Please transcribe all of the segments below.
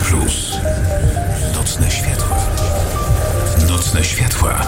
Plus. Nocne światła. Nocne światła.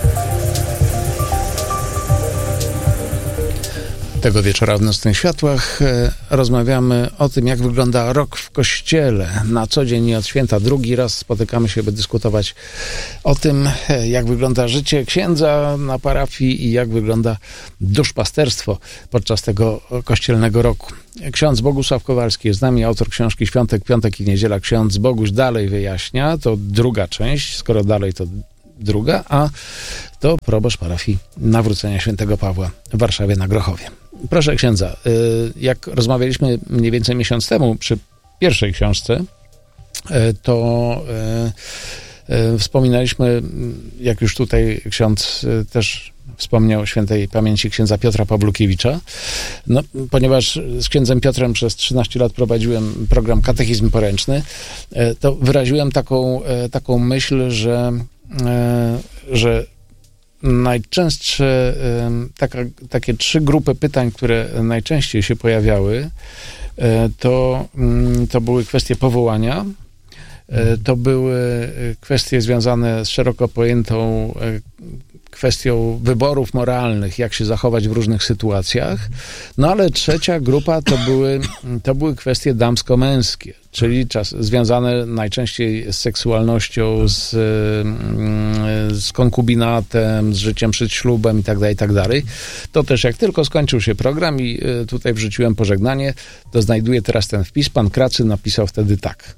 Tego wieczora w Nocnych Światłach rozmawiamy o tym, jak wygląda rok w Kościele. Na co dzień i od święta drugi raz spotykamy się, by dyskutować o tym, jak wygląda życie księdza na parafii i jak wygląda duszpasterstwo podczas tego kościelnego roku. Ksiądz Bogusław Kowalski jest z nami, autor książki Świątek, Piątek i Niedziela. Ksiądz Boguś dalej wyjaśnia, to druga część, skoro dalej to druga, a to proboszcz parafii Nawrócenia Świętego Pawła w Warszawie na Grochowie. Proszę księdza, jak rozmawialiśmy mniej więcej miesiąc temu przy pierwszej książce, to wspominaliśmy, jak już tutaj ksiądz też wspomniał świętej pamięci księdza Piotra Pawlukiewicza. No, ponieważ z księdzem Piotrem przez 13 lat prowadziłem program Katechizm Poręczny, to wyraziłem taką myśl, że najczęstsze takie 3 grupy pytań, które najczęściej się pojawiały, to były kwestie powołania, to były kwestie związane z szeroko pojętą kwestią wyborów moralnych, jak się zachować w różnych sytuacjach. No ale trzecia grupa to były kwestie damsko-męskie, czyli związane najczęściej z seksualnością, z konkubinatem, z życiem przed ślubem i tak dalej. To też jak tylko skończył się program i tutaj wrzuciłem pożegnanie, to znajduję teraz ten wpis. Pan Kracy napisał wtedy tak.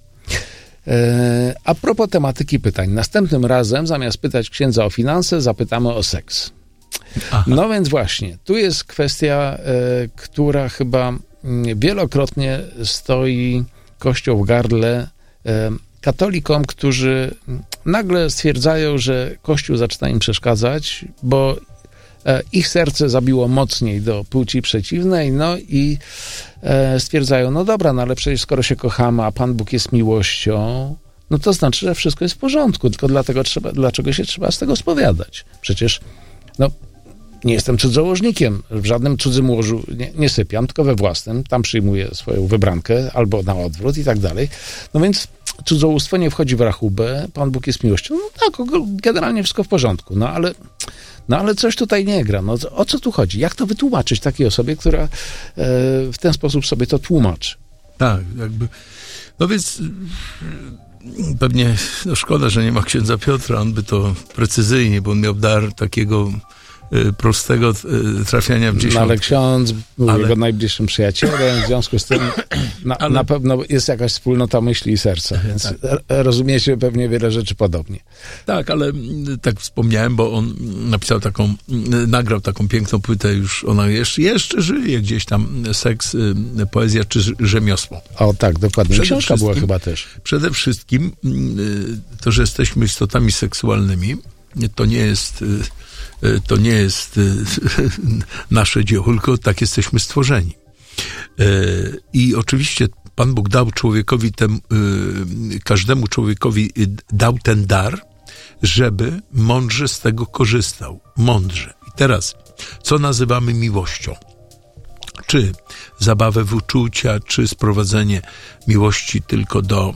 A propos tematyki pytań. Następnym razem, zamiast pytać księdza o finanse, zapytamy o seks. Aha. No więc właśnie, tu jest kwestia, która chyba wielokrotnie stoi kością w gardle katolikom, którzy nagle stwierdzają, że Kościół zaczyna im przeszkadzać, bo ich serce zabiło mocniej do płci przeciwnej, no i stwierdzają, no dobra, no ale przecież skoro się kochamy, a Pan Bóg jest miłością, no to znaczy, że wszystko jest w porządku, tylko dlaczego się trzeba z tego spowiadać? Przecież, no, nie jestem cudzołożnikiem, w żadnym cudzym łożu nie sypiam, tylko we własnym, tam przyjmuję swoją wybrankę, albo na odwrót i tak dalej. No więc cudzołóstwo nie wchodzi w rachubę, Pan Bóg jest miłością, no tak, generalnie wszystko w porządku, no ale coś tutaj nie gra. No, o co tu chodzi? Jak to wytłumaczyć takiej osobie, która w ten sposób sobie to tłumaczy? Tak, jakby. No więc pewnie szkoda, że nie ma księdza Piotra. On by to precyzyjnie, bo on miał dar takiego prostego trafiania w dziesiątkę. No ale ksiądz był jego najbliższym przyjacielem, w związku z tym na pewno jest jakaś wspólnota myśli i serca, więc tak. Rozumiecie pewnie wiele rzeczy podobnie. Tak, ale tak wspomniałem, bo on nagrał taką piękną płytę, już ona jeszcze żyje gdzieś tam, Seks, poezja czy rzemiosło. O tak, dokładnie. Książka była chyba też. Przede wszystkim to, że jesteśmy istotami seksualnymi, to nie jest nasze dzieło, tylko tak jesteśmy stworzeni. I oczywiście Pan Bóg dał człowiekowi, każdemu człowiekowi dał ten dar, żeby mądrze z tego korzystał. Mądrze. I teraz, co nazywamy miłością? Czy zabawę w uczucia, czy sprowadzenie miłości tylko do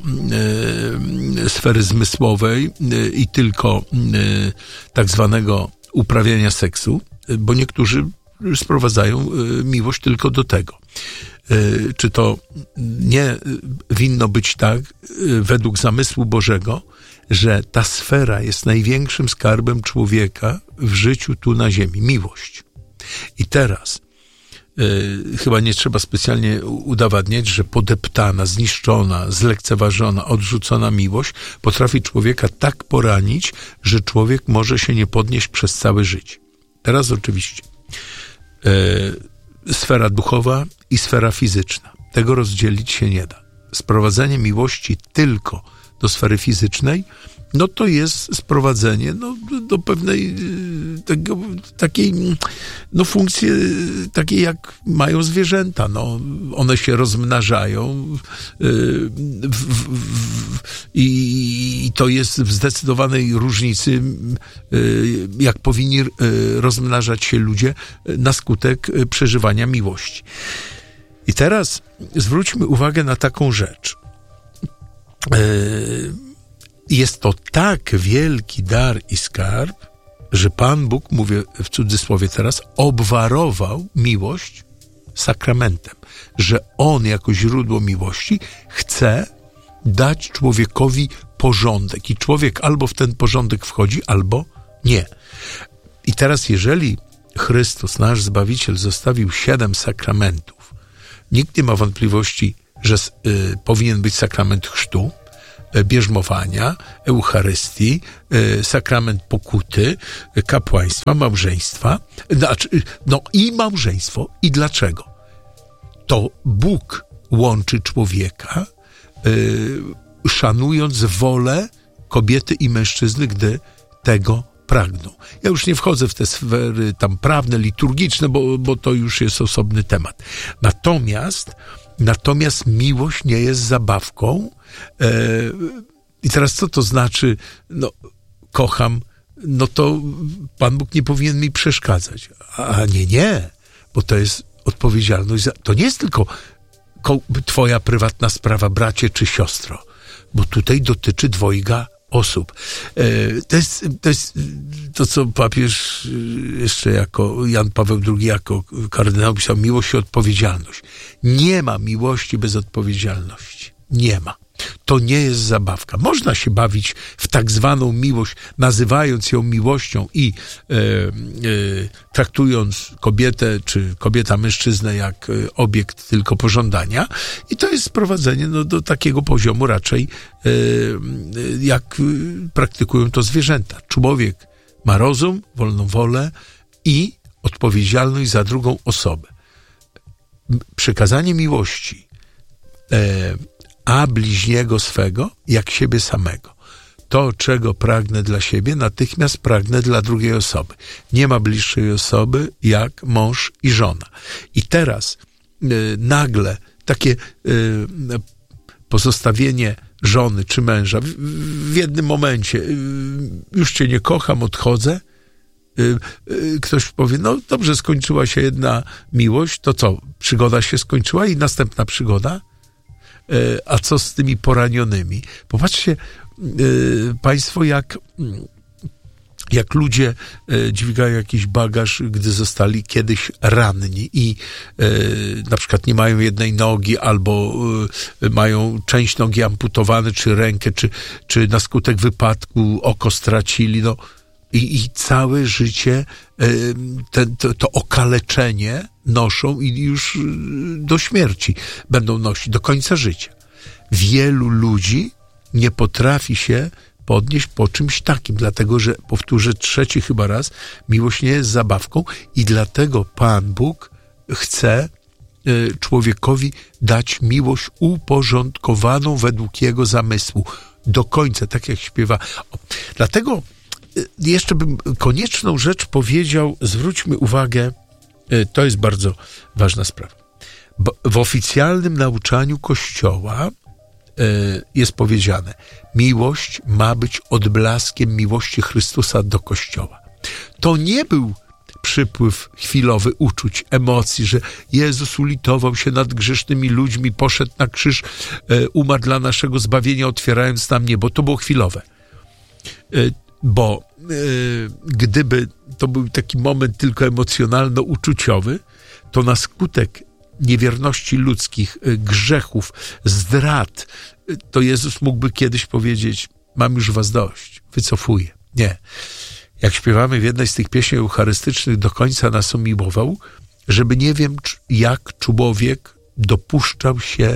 sfery zmysłowej i tylko tak zwanego uprawiania seksu, bo niektórzy sprowadzają miłość tylko do tego. Czy to nie winno być tak, według zamysłu Bożego, że ta sfera jest największym skarbem człowieka w życiu tu na ziemi? Miłość. I teraz chyba nie trzeba specjalnie udowadniać, że podeptana, zniszczona, zlekceważona, odrzucona miłość potrafi człowieka tak poranić, że człowiek może się nie podnieść przez całe życie. Teraz oczywiście sfera duchowa i sfera fizyczna. Tego rozdzielić się nie da. Sprowadzenie miłości tylko do sfery fizycznej, no to jest sprowadzenie do pewnej takiej funkcji, takiej jak mają zwierzęta. No, one się rozmnażają i to jest w zdecydowanej różnicy, jak powinni rozmnażać się ludzie na skutek przeżywania miłości. I teraz zwróćmy uwagę na taką rzecz. jest to tak wielki dar i skarb, że Pan Bóg, mówię w cudzysłowie teraz, obwarował miłość sakramentem, że On jako źródło miłości chce dać człowiekowi porządek i człowiek albo w ten porządek wchodzi, albo nie. I teraz jeżeli Chrystus, nasz Zbawiciel, zostawił 7 sakramentów, nikt nie ma wątpliwości, że powinien być sakrament chrztu, bierzmowania, Eucharystii, sakrament pokuty, kapłaństwa, małżeństwa, i małżeństwo. I dlaczego? To Bóg łączy człowieka, szanując wolę kobiety i mężczyzny, gdy tego pragną. Ja już nie wchodzę w te sfery tam prawne, liturgiczne, bo to już jest osobny temat. Natomiast miłość nie jest zabawką. I teraz co to znaczy? Kocham, to Pan Bóg nie powinien mi przeszkadzać. A nie, bo to jest odpowiedzialność. To nie jest tylko twoja prywatna sprawa, bracie czy siostro, bo tutaj dotyczy dwojga osób. To jest to, co papież jeszcze jako Jan Paweł II, jako kardynał pisał, miłość i odpowiedzialność. Nie ma miłości bez odpowiedzialności. Nie ma. To nie jest zabawka. Można się bawić w tak zwaną miłość, nazywając ją miłością i traktując kobietę, czy kobieta mężczyznę jak obiekt tylko pożądania. I to jest sprowadzenie do takiego poziomu raczej, jak praktykują to zwierzęta. Człowiek ma rozum, wolną wolę i odpowiedzialność za drugą osobę. Przekazanie miłości a bliźniego swego jak siebie samego. To, czego pragnę dla siebie, natychmiast pragnę dla drugiej osoby. Nie ma bliższej osoby jak mąż i żona. I teraz nagle takie pozostawienie żony czy męża w jednym momencie, już cię nie kocham, odchodzę, ktoś powie, dobrze, skończyła się jedna miłość, to co, przygoda się skończyła i następna przygoda? A co z tymi poranionymi? Popatrzcie państwo, jak ludzie dźwigają jakiś bagaż, gdy zostali kiedyś ranni i na przykład nie mają jednej nogi albo mają część nogi amputowane, czy rękę, czy na skutek wypadku oko stracili. I całe życie to okaleczenie noszą i już do śmierci będą nosić, do końca życia. Wielu ludzi nie potrafi się podnieść po czymś takim, dlatego że, powtórzę 3 chyba raz, miłość nie jest zabawką i dlatego Pan Bóg chce człowiekowi dać miłość uporządkowaną według jego zamysłu. Do końca, tak jak śpiewa. Dlatego jeszcze bym konieczną rzecz powiedział, zwróćmy uwagę, to jest bardzo ważna sprawa. W oficjalnym nauczaniu Kościoła jest powiedziane, miłość ma być odblaskiem miłości Chrystusa do Kościoła. To nie był przypływ chwilowy uczuć, emocji, że Jezus ulitował się nad grzesznymi ludźmi, poszedł na krzyż, umarł dla naszego zbawienia, otwierając nam niebo. To było chwilowe. Bo gdyby to był taki moment tylko emocjonalno-uczuciowy, to na skutek niewierności ludzkich, grzechów, zdrad, to Jezus mógłby kiedyś powiedzieć, mam już was dość, wycofuję. Nie. Jak śpiewamy w jednej z tych pieśni eucharystycznych, do końca nas umiłował, żeby nie wiem, jak człowiek dopuszczał się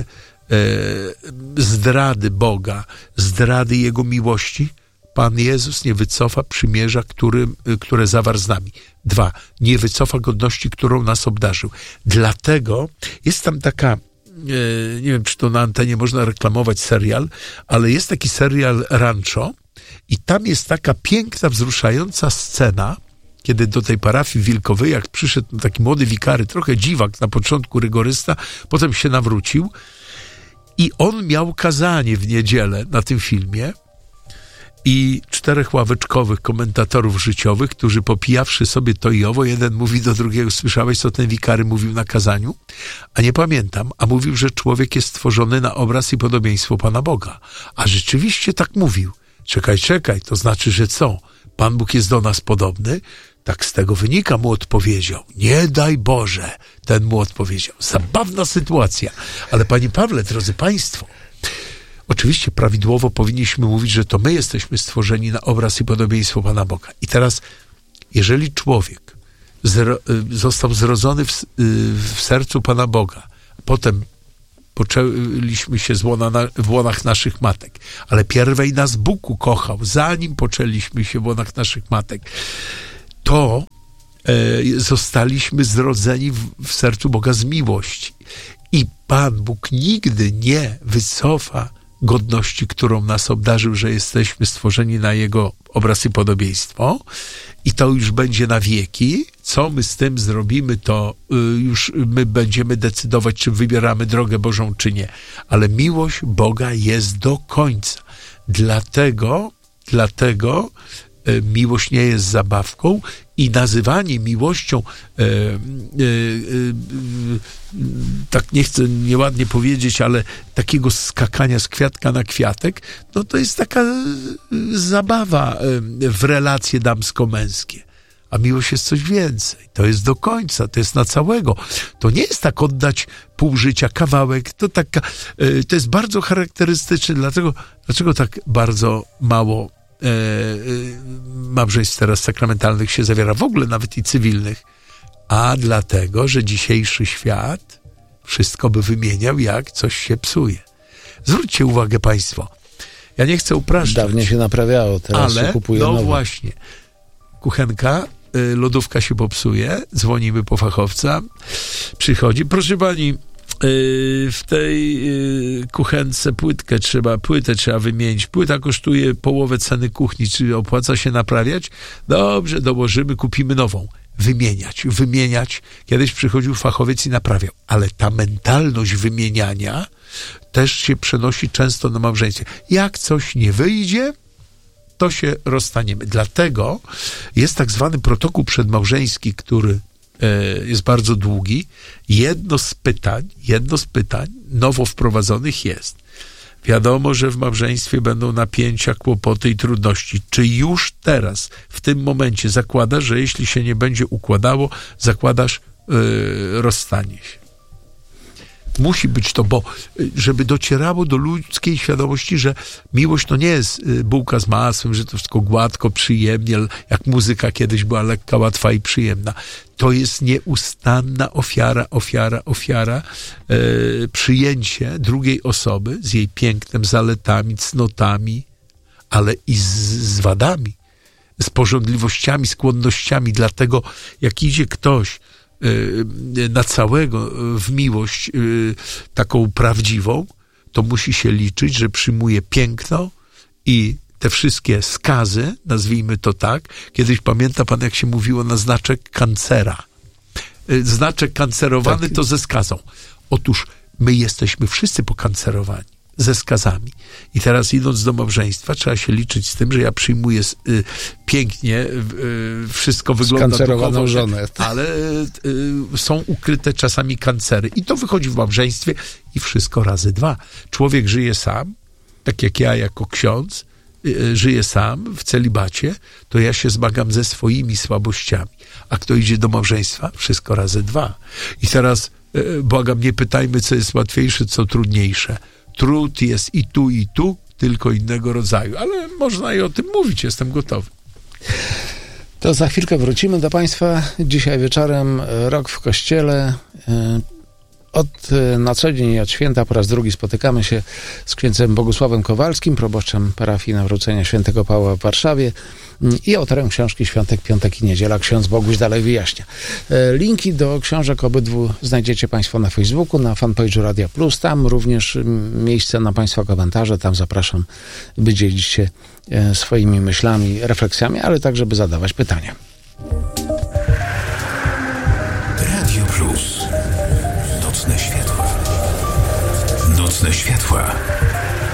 zdrady Boga, zdrady Jego miłości, Pan Jezus nie wycofa przymierza, które zawarł z nami. 2. Nie wycofa godności, którą nas obdarzył. Dlatego jest tam taka, nie wiem, czy to na antenie można reklamować serial, ale jest taki serial Rancho i tam jest taka piękna, wzruszająca scena, kiedy do tej parafii Wilkowej, jak przyszedł taki młody wikary, trochę dziwak, na początku rygorysta, potem się nawrócił i on miał kazanie w niedzielę na tym filmie. i 4 ławeczkowych komentatorów życiowych, którzy popijawszy sobie to i owo, jeden mówi do drugiego, słyszałeś, co ten wikary mówił na kazaniu? A nie pamiętam, a mówił, że człowiek jest stworzony na obraz i podobieństwo Pana Boga. A rzeczywiście tak mówił. Czekaj, to znaczy, że co? Pan Bóg jest do nas podobny? Tak z tego wynika, mu odpowiedział. Nie daj Boże, ten mu odpowiedział. Zabawna sytuacja. Ale Panie Pawle, drodzy Państwo, oczywiście prawidłowo powinniśmy mówić, że to my jesteśmy stworzeni na obraz i podobieństwo Pana Boga. I teraz, jeżeli człowiek został zrodzony w sercu Pana Boga, potem poczęliśmy się w łonach naszych matek, ale pierwej nas Bóg ukochał, zanim poczęliśmy się w łonach naszych matek, to zostaliśmy zrodzeni w sercu Boga z miłości. I Pan Bóg nigdy nie wycofa godności, którą nas obdarzył, że jesteśmy stworzeni na Jego obraz i podobieństwo, i to już będzie na wieki. Co my z tym zrobimy, to już my będziemy decydować, czy wybieramy drogę Bożą, czy nie. Ale miłość Boga jest do końca. Dlatego miłość nie jest zabawką i nazywanie miłością, tak nie chcę nieładnie powiedzieć, ale takiego skakania z kwiatka na kwiatek, no to jest taka zabawa w relacje damsko-męskie. A miłość jest coś więcej. To jest do końca, to jest na całego. To nie jest tak oddać pół życia, kawałek. To jest bardzo charakterystyczne. Dlaczego tak bardzo mało małżeństw teraz sakramentalnych się zawiera, w ogóle nawet i cywilnych? A dlatego, że dzisiejszy świat wszystko by wymieniał, jak coś się psuje. Zwróćcie uwagę Państwo. Ja nie chcę upraszczać. Dawniej się naprawiało, teraz się kupuje nowe. Właśnie. Kuchenka, lodówka się popsuje, dzwonimy po fachowca, przychodzi. Proszę pani, w tej kuchence płytę trzeba wymienić. Płyta kosztuje połowę ceny kuchni. Czy opłaca się naprawiać? Dobrze, dołożymy, kupimy nową. Wymieniać. Kiedyś przychodził fachowiec i naprawiał. Ale ta mentalność wymieniania też się przenosi często na małżeństwie. Jak coś nie wyjdzie, to się rozstaniemy. Dlatego jest tak zwany protokół przedmałżeński, który jest bardzo długi. Jedno z pytań nowo wprowadzonych jest: wiadomo, że w małżeństwie będą napięcia, kłopoty i trudności. Czy już teraz, w tym momencie zakładasz, że jeśli się nie będzie układało, zakładasz rozstanie się? Musi być to, bo żeby docierało do ludzkiej świadomości, że miłość to nie jest bułka z masłem, że to wszystko gładko, przyjemnie, jak muzyka kiedyś była lekka, łatwa i przyjemna. To jest nieustanna ofiara, przyjęcie drugiej osoby z jej pięknem, zaletami, cnotami, ale i z wadami, z pożądliwościami, skłonnościami. Dlatego jak idzie ktoś na całego w miłość taką prawdziwą, to musi się liczyć, że przyjmuje piękno i te wszystkie skazy, nazwijmy to tak. Kiedyś pamięta pan, jak się mówiło na znaczek kancera. Znaczek kancerowany tak. To ze skazą. Otóż my jesteśmy wszyscy pokancerowani ze skazami. I teraz idąc do małżeństwa, trzeba się liczyć z tym, że ja przyjmuję pięknie, wszystko wygląda duchowo, żonę. Ale są ukryte czasami kancery. I to wychodzi w małżeństwie i wszystko razy 2. Człowiek żyje sam, tak jak ja jako ksiądz, żyję sam w celibacie, to ja się zmagam ze swoimi słabościami. A kto idzie do małżeństwa? Wszystko razy 2. I teraz, błagam, nie pytajmy, co jest łatwiejsze, co trudniejsze. Trud jest i tu, tylko innego rodzaju. Ale można i o tym mówić, jestem gotowy. To za chwilkę wrócimy do Państwa. Dzisiaj wieczorem Rok w Kościele. Na co dzień i od święta po raz drugi spotykamy się z księdzem Bogusławem Kowalskim, proboszczem parafii Nawrócenia Świętego Pawła w Warszawie i autorem książki Świątek, Piątek i Niedziela. Ksiądz Boguś dalej wyjaśnia. Linki do książek obydwu znajdziecie Państwo na Facebooku, na fanpage'u Radia Plus. Tam również miejsce na Państwa komentarze. Tam zapraszam, by dzielić się swoimi myślami, refleksjami, ale także by zadawać pytania. Radio Plus. Nocne światła.